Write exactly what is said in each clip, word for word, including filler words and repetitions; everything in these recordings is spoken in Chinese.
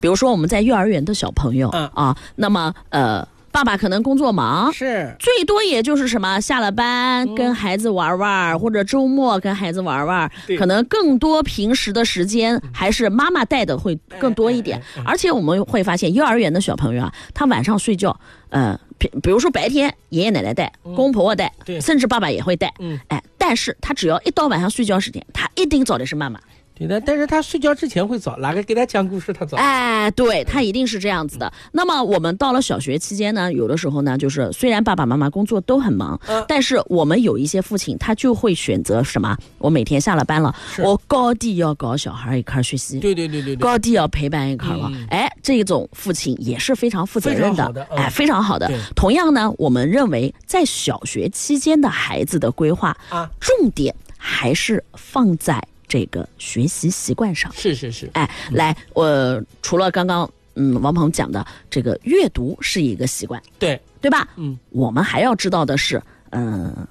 比如说我们在幼儿园的小朋友、嗯、啊，那么呃。爸爸可能工作忙， 是最多也就是什么下了班跟孩子玩玩、嗯、或者周末跟孩子玩玩，可能更多平时的时间还是妈妈带的会更多一点、哎哎哎、而且我们会发现幼儿园的小朋友啊，他晚上睡觉呃，比如说白天爷爷奶奶带、嗯、公公婆婆带，甚至爸爸也会带、嗯、哎，但是他只要一到晚上睡觉时间，他一定找的是妈妈。 对的，但是他睡觉之前会早，哪个给他讲故事他早。 哎，对，他一定是这样子的、嗯、那么我们到了小学期间呢，有的时候呢，就是虽然爸爸妈妈工作都很忙、嗯、但是我们有一些父亲他就会选择什么，我每天下了班了，我高低要搞小孩一块学习， 对对对对对， 高低要陪伴一块了、嗯、哎，这种父亲也是非常负责任的， 的、嗯、 哎，非常好的。同样呢，我们认为在小学期间的孩子的规划、啊、重点还是放在这个学习习惯上。 是是是， 哎，嗯、来，我除了刚刚嗯王鹏讲的这个阅读是一个习惯， 对对吧？ 嗯， 我们还要知道的是，嗯、呃，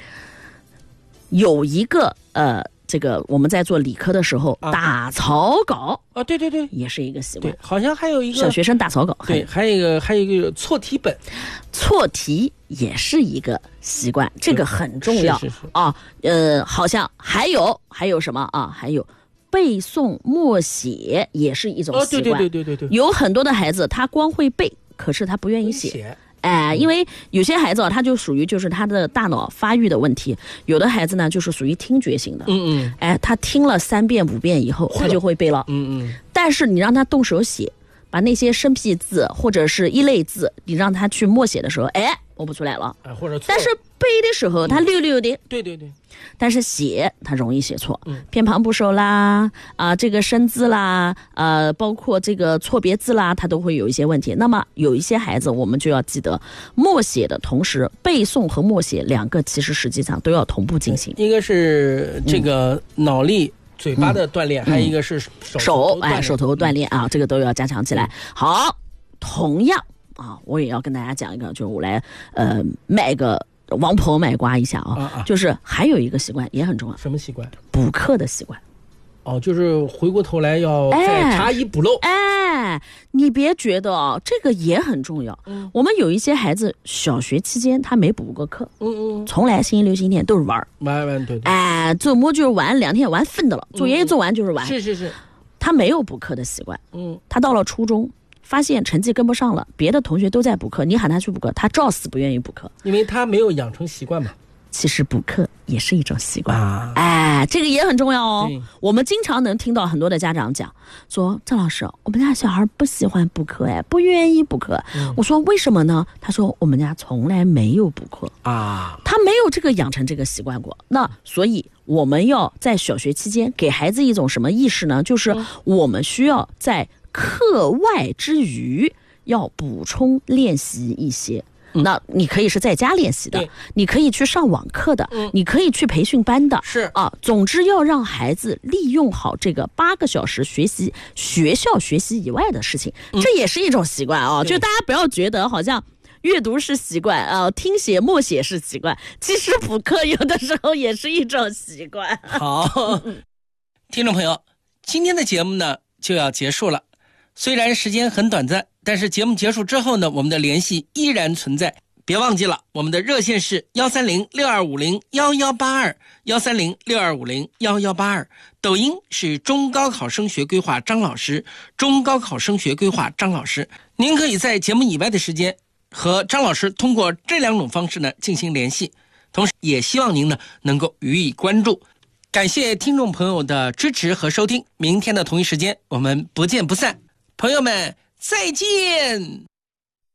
有一个呃，这个我们在做理科的时候、啊、打草稿啊，对对对， 也是一个习惯。 对，好像还有一个小学生打草稿， 对，还有一个还有一个错题本， 错题也是一个习惯，这个很重要、 嗯、是是是啊。呃，好像还有还有什么啊？还有背诵默写也是一种习惯。 哦，对对对对对对， 有很多的孩子他光会背，可是他不愿意写。哎，因为有些孩子啊，他就属于就是他的大脑发育的问题，有的孩子呢就是属于听觉型的， 嗯嗯， 哎，他听了三遍五遍以后，他就会背了， 嗯嗯。 但是你让他动手写，把那些生僻字或者是一类字，你让他去默写的时候，哎，默不出来了， 哎，或者但是背的时候他溜溜的、嗯， 对对对。 但是写他容易写错，嗯，偏旁部首啦，啊、呃，这个生字啦，呃，包括这个错别字啦，他都会有一些问题。那么有一些孩子，我们就要记得，默写的同时，背诵和默写两个其实实际上都要同步进行。 一个是这个脑力、嗯、嘴巴的锻炼，嗯、还有一个是手手哎手头锻炼啊，这个都要加强起来。嗯、好，同样啊，我也要跟大家讲一个，就是我来呃卖个。王婆卖瓜一下啊，啊啊就是还有一个习惯也很重要。 什么习惯？ 补课的习惯。 哦，就是回过头来要再查一补漏。 哎，你别觉得哦，这个也很重要。嗯，我们有一些孩子小学期间他没补过课， 嗯嗯， 从来星期六、星期天都是玩玩玩，对对。 哎，周末就是玩，两天玩疯的了，作业做完就是玩。 嗯、是是是， 他没有补课的习惯。 嗯， 他到了初中。发现成绩跟不上了，别的同学都在补课，你喊他去补课，他照死不愿意补课， 因为他没有养成习惯嘛。 其实补课也是一种习惯啊，哎，这个也很重要哦。我们经常能听到很多的家长讲说，郑老师，我们家小孩不喜欢补课，哎，不愿意补课。嗯、我说为什么呢？他说我们家从来没有补课啊， 他没有这个养成这个习惯过。那所以我们要在小学期间给孩子一种什么意识呢？就是我们需要在课外之余要补充练习一些、嗯、那你可以是在家练习的，你可以去上网课的、嗯、你可以去培训班的， 是啊，总之要让孩子利用好这个八个小时学习学校学习以外的事情、嗯、这也是一种习惯啊，就大家不要觉得好像阅读是习惯啊，听写默写是习惯，其实补课有的时候也是一种习惯。 好，听众朋友，今天的节目呢就要结束了。虽然时间很短暂，但是节目结束之后呢，我们的联系依然存在。别忘记了，我们的热线是幺三零六二五零幺幺八二幺三零六二五零幺幺八二，抖音是中高考升学规划张老师，中高考升学规划张老师。您可以在节目以外的时间和张老师通过这两种方式呢进行联系，同时也希望您呢能够予以关注。感谢听众朋友的支持和收听，明天的同一时间我们不见不散。朋友们再见。